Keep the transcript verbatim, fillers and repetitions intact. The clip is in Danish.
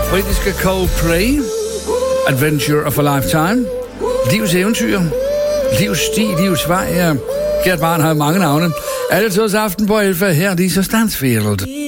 britiske Coldplay. Adventure of a Lifetime. Livs eventyr. Livs sti, livs vej. Ja. Kært barn har mange navne. Alle torsaften på elleve her, Lisa Stansfield.